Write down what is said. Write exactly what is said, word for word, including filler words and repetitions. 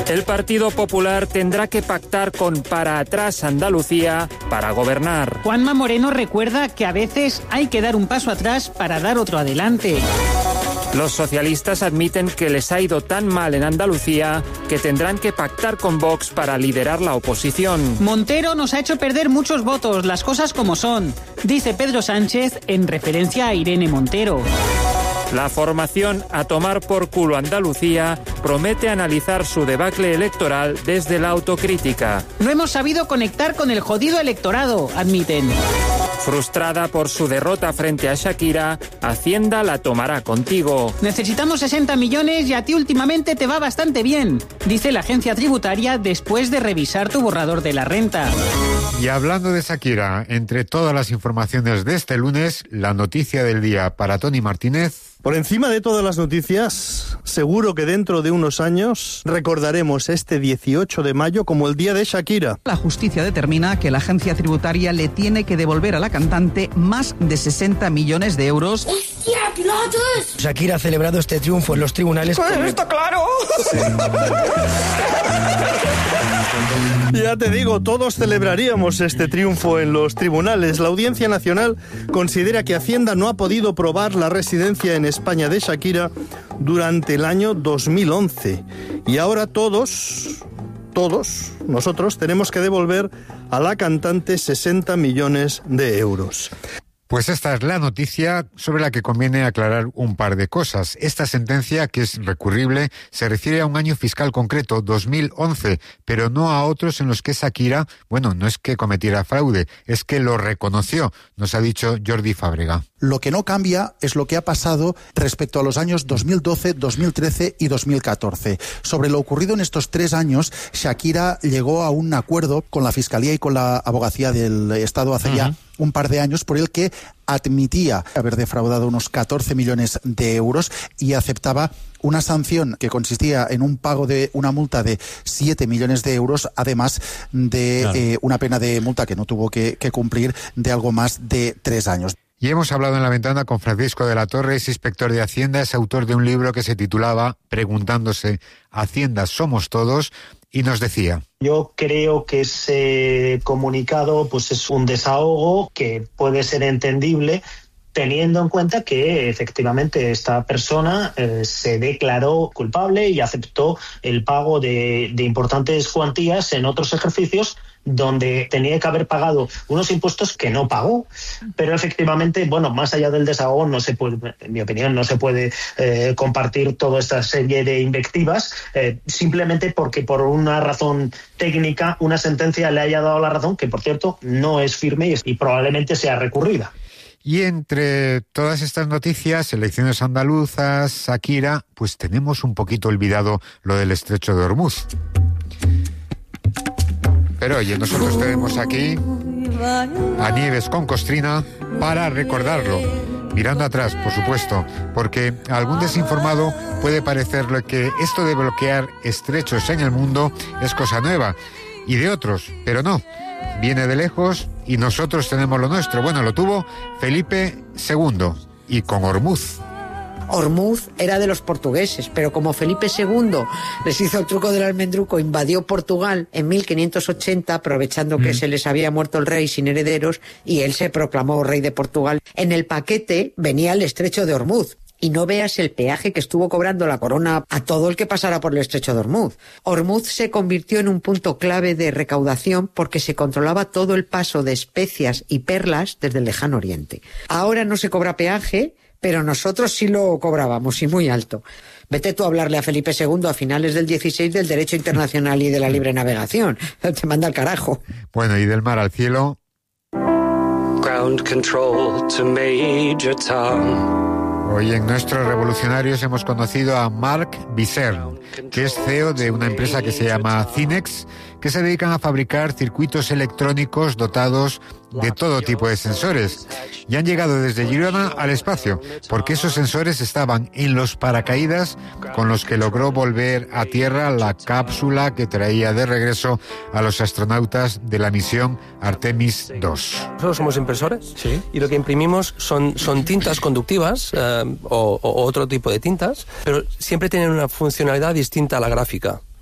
El Partido Popular tendrá que pactar con Para Atrás Andalucía para gobernar. Juanma Moreno recuerda que a veces hay que dar un paso atrás para dar otro adelante. Los socialistas admiten que les ha ido tan mal en Andalucía que tendrán que pactar con Vox para liderar la oposición. Montero nos ha hecho perder muchos votos, las cosas como son, dice Pedro Sánchez en referencia a Irene Montero. La formación A Tomar por Culo Andalucía promete analizar su debacle electoral desde la autocrítica. No hemos sabido conectar con el jodido electorado, admiten. Frustrada por su derrota frente a Shakira, Hacienda la tomará contigo. Necesitamos sesenta millones y a ti últimamente te va bastante bien, dice la agencia tributaria después de revisar tu borrador de la renta. Y hablando de Shakira, entre todas las informaciones de este lunes, la noticia del día para Tony Martínez. Por encima de todas las noticias, seguro que dentro de unos años recordaremos este dieciocho de mayo como el día de Shakira. La justicia determina que la agencia tributaria le tiene que devolver a la cantante más de sesenta millones de euros. ¡Hostia, pilotos! Shakira ha celebrado este triunfo en los tribunales. ¡Pues está claro! Ya te digo, todos celebraríamos este triunfo en los tribunales. La Audiencia Nacional considera que Hacienda no ha podido probar la residencia en España de Shakira durante el año dos mil once. Y ahora todos, todos, nosotros tenemos que devolver a la cantante sesenta millones de euros. Pues esta es la noticia sobre la que conviene aclarar un par de cosas. Esta sentencia, que es recurrible, se refiere a un año fiscal concreto, dos mil once, pero no a otros en los que Shakira, bueno, no es que cometiera fraude, es que lo reconoció, nos ha dicho Jordi Fábrega. Lo que no cambia es lo que ha pasado respecto a los años dos mil doce, dos mil trece y dos mil catorce. Sobre lo ocurrido en estos tres años, Shakira llegó a un acuerdo con la Fiscalía y con la Abogacía del Estado hace uh-huh. ya un par de años por el que admitía haber defraudado unos catorce millones de euros y aceptaba una sanción que consistía en un pago de una multa de siete millones de euros, además de claro. eh, una pena de multa que no tuvo que, que cumplir de algo más de tres años. Y hemos hablado en la ventana con Francisco de la Torre, es inspector de Hacienda, es autor de un libro que se titulaba Preguntándose, ¿Hacienda somos todos? Y nos decía: yo creo que ese comunicado pues es un desahogo que puede ser entendible, teniendo en cuenta que efectivamente esta persona eh, se declaró culpable y aceptó el pago de, de importantes cuantías en otros ejercicios donde tenía que haber pagado unos impuestos que no pagó. Pero efectivamente, bueno, más allá del desahogo, no se puede, en mi opinión, no se puede eh, compartir toda esta serie de invectivas eh, simplemente porque por una razón técnica una sentencia le haya dado la razón, que por cierto no es firme y, y probablemente sea recurrida. Y entre todas estas noticias, elecciones andaluzas, Shakira, pues tenemos un poquito olvidado lo del estrecho de Ormuz. Pero oye, nosotros tenemos aquí a Nieves con Costrina para recordarlo. Mirando atrás, por supuesto, porque a algún desinformado puede parecerle que esto de bloquear estrechos en el mundo es cosa nueva, y de otros, pero no. Viene de lejos y nosotros tenemos lo nuestro. Bueno, lo tuvo Felipe segundo y con Ormuz. Ormuz era de los portugueses, pero como Felipe segundo les hizo el truco del almendruco, invadió Portugal en mil quinientos ochenta, aprovechando que mm. se les había muerto el rey sin herederos, y él se proclamó rey de Portugal. En el paquete venía el estrecho de Ormuz. Y no veas el peaje que estuvo cobrando la corona a todo el que pasara por el estrecho de Ormuz. Ormuz se convirtió en un punto clave de recaudación porque se controlaba todo el paso de especias y perlas desde el lejano oriente. Ahora no se cobra peaje, pero nosotros sí lo cobrábamos, y muy alto. Vete tú a hablarle a Felipe segundo a finales del dieciséis del derecho internacional y de la libre navegación. Te manda al carajo. Bueno, y del mar al cielo. Ground control to Major Tom. Hoy en Nuestros Revolucionarios hemos conocido a Mark Bizern, que es C E O de una empresa que se llama Cinex, que se dedican a fabricar circuitos electrónicos dotados de todo tipo de sensores. Y han llegado desde Girona al espacio, porque esos sensores estaban en los paracaídas con los que logró volver a tierra la cápsula que traía de regreso a los astronautas de la misión Artemis dos. Nosotros somos impresores, sí, y lo que imprimimos son, son tintas conductivas eh, o, o otro tipo de tintas, pero siempre tienen una funcionalidad distinta a la gráfica.